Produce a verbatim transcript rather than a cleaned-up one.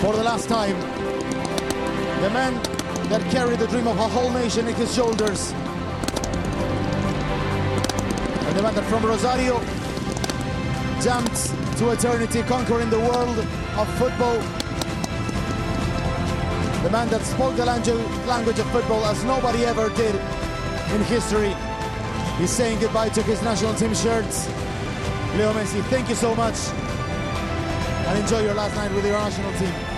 for the last time. The man that carried the dream of a whole nation in his shoulders. And the man that from Rosario jumped to eternity, conquering the world of football. The man that spoke the language of football as nobody ever did in history. He's saying goodbye to his national team shirts. Leo Messi, thank you so much. And enjoy your last night with your national team.